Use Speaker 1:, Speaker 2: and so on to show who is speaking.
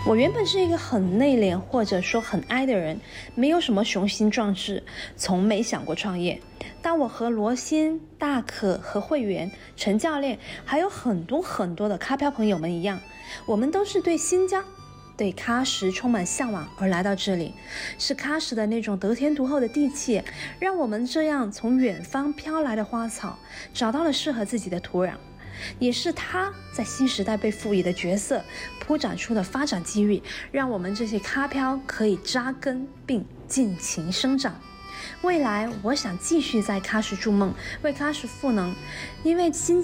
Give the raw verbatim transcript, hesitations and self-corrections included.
Speaker 1: 我原本是一个很内敛或者说很 I 的人，没有什么雄心壮志，从没想过创业。但我和罗欣、大可和会员、陈教练，还有很多很多的咖漂朋友们一样，我们都是对新疆、对喀什充满向往而来到这里。是喀什的那种得天独厚的地气，让我们这样从远方飘来的花草，找到了适合自己的土壤。也是他在新时代被赋予的角色铺展出的发展机遇，让我们这些咖漂可以扎根并尽情生长。未来我想继续在喀什筑梦，为喀什赋能，因为新